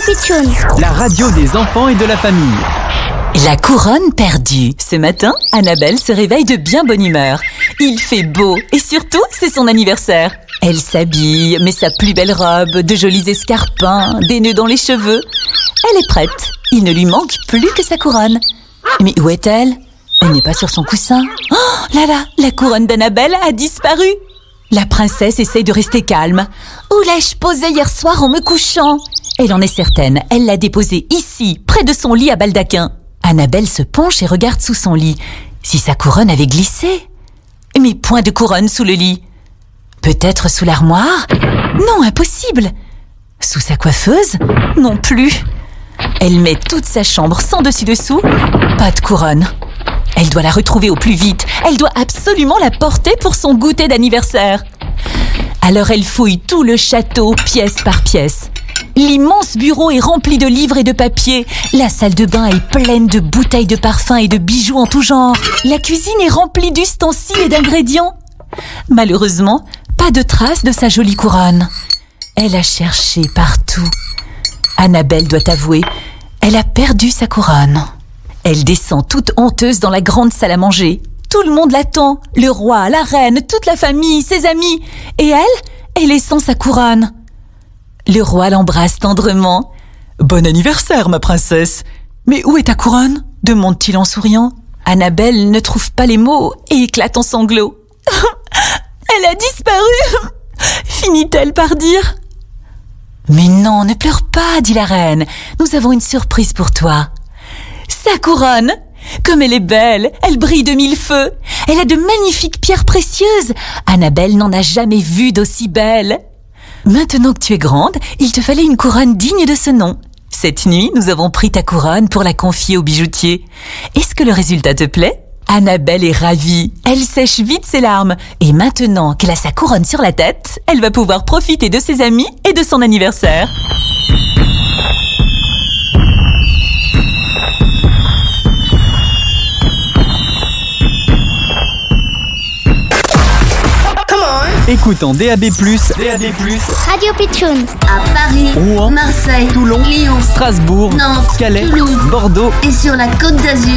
Pitchoun, la radio des enfants et de la famille. La couronne perdue. Ce matin, Annabelle se réveille de bien bonne humeur. Il fait beau et surtout, c'est son anniversaire. Elle s'habille, met sa plus belle robe, de jolis escarpins, des nœuds dans les cheveux. Elle est prête. Il ne lui manque plus que sa couronne. Mais où est-elle ? Elle n'est pas sur son coussin. Oh là là, la couronne d'Annabelle a disparu. La princesse essaye de rester calme. Où l'ai-je posée hier soir en me couchant ? Elle en est certaine, elle l'a déposée ici, près de son lit à baldaquin. Annabelle se penche et regarde sous son lit. Si sa couronne avait glissé ? Mais point de couronne sous le lit. Peut-être sous l'armoire ? Non, impossible. Sous sa coiffeuse ? Non plus. Elle met toute sa chambre sans dessus-dessous. Pas de couronne. Elle doit la retrouver au plus vite. Elle doit absolument la porter pour son goûter d'anniversaire. Alors elle fouille tout le château, pièce par pièce. L'immense bureau est rempli de livres et de papiers. La salle de bain est pleine de bouteilles de parfum et de bijoux en tout genre. La cuisine est remplie d'ustensiles et d'ingrédients. Malheureusement, pas de trace de sa jolie couronne. Elle a cherché partout. Annabelle doit avouer, elle a perdu sa couronne. Elle descend toute honteuse dans la grande salle à manger. Tout le monde l'attend. Le roi, la reine, toute la famille, ses amis. Et elle est sans sa couronne. Le roi l'embrasse tendrement. « Bon anniversaire, ma princesse. Mais où est ta couronne ?» demande-t-il en souriant. Annabelle ne trouve pas les mots et éclate en sanglots. « Elle a disparu !» finit-elle par dire. « Mais non, ne pleure pas, dit la reine. Nous avons une surprise pour toi. » Sa couronne, comme elle est belle, elle brille de mille feux. Elle a de magnifiques pierres précieuses. Annabelle n'en a jamais vu d'aussi belle. Maintenant que tu es grande, il te fallait une couronne digne de ce nom. Cette nuit, nous avons pris ta couronne pour la confier au bijoutier. Est-ce que le résultat te plaît ? Annabelle est ravie. Elle sèche vite ses larmes. Et maintenant qu'elle a sa couronne sur la tête, elle va pouvoir profiter de ses amis et de son anniversaire. Écoute en DAB+, Radio Pitchoun, à Paris, Rouen, Marseille, Toulon, Lyon, Strasbourg, Nantes, Calais, Toulouse, Bordeaux et sur la Côte d'Azur,